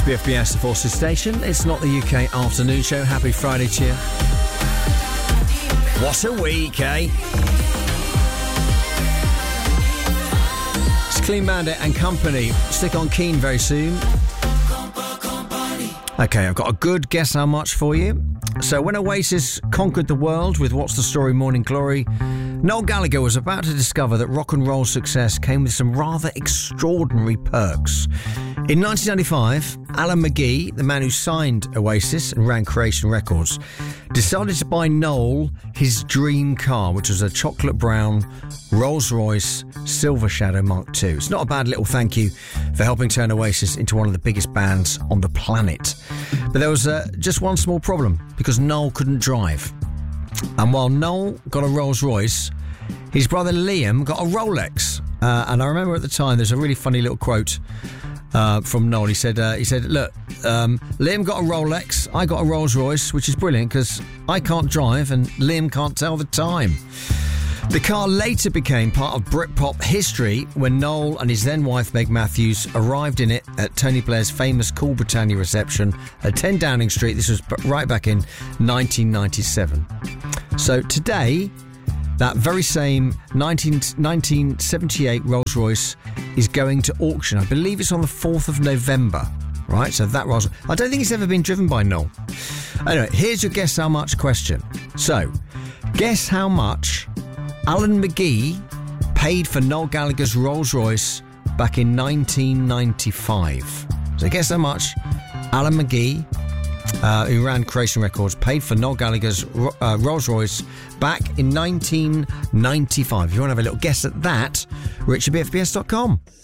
BFBS, the Forces Station. It's not the UK afternoon show. Happy Friday to you. What a week, eh? It's Clean Bandit and Company. Stick on Keen very soon. Okay, I've got a good guess how much for you. So when Oasis conquered the world with What's the Story Morning Glory, Noel Gallagher was about to discover that rock and roll success came with some rather extraordinary perks. In 1995, Alan McGee, the man who signed Oasis and ran Creation Records, decided to buy Noel his dream car, which was a chocolate brown Rolls-Royce Silver Shadow Mark II. It's not a bad little thank you for helping turn Oasis into one of the biggest bands on the planet. But there was just one small problem, because Noel couldn't drive. And while Noel got a Rolls-Royce, his brother Liam got a Rolex. And I remember at the time, there's a really funny little quote from Noel. He said, look, Liam got a Rolex, I got a Rolls-Royce, which is brilliant because I can't drive and Liam can't tell the time. The car later became part of Britpop history when Noel and his then wife Meg Matthews arrived in it at Tony Blair's famous Cool Britannia reception at 10 Downing Street. This was right back in 1997. So today, that very same 1978 Rolls-Royce is going to auction. I believe it's on the 4th of November. Right, so that Rolls, I don't think it's ever been driven by Noel. Anyway, here's your guess how much question. So, guess how much Alan McGee paid for Noel Gallagher's Rolls-Royce back in 1995. So guess how much Alan McGee, who ran Creation Records, paid for Noel Gallagher's Rolls-Royce back in 1995. If you want to have a little guess at that, richardbfbs.com.